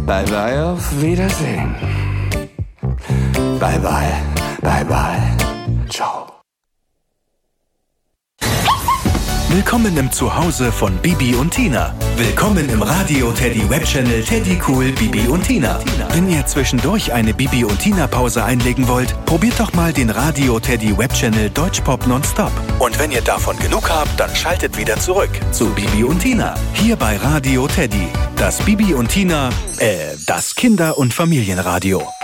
Bye bye, auf Wiedersehen. Bye bye, bye bye, ciao. Willkommen im Zuhause von Bibi und Tina. Willkommen im Radio Teddy Webchannel Teddy Cool Bibi und Tina. Wenn ihr zwischendurch eine Bibi und Tina Pause einlegen wollt, probiert doch mal den Radio Teddy Webchannel Deutschpop Nonstop. Und wenn ihr davon genug habt, dann schaltet wieder zurück zu Bibi und Tina. Hier bei Radio Teddy. Das Bibi und Tina, das Kinder- und Familienradio.